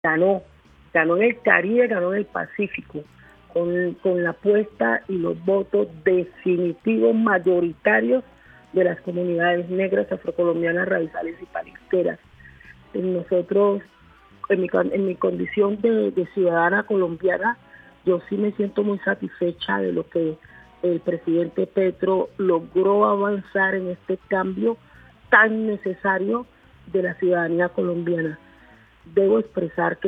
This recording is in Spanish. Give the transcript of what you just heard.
ganó, ganó en el Caribe, ganó en el Pacífico, con la apuesta y los votos definitivos mayoritarios de las comunidades negras, afrocolombianas, raizales y palenqueras. Nosotros, en mi condición de ciudadana colombiana, yo sí me siento muy satisfecha de lo que el presidente Petro logró avanzar en este cambio tan necesario de la ciudadanía colombiana. Debo expresar que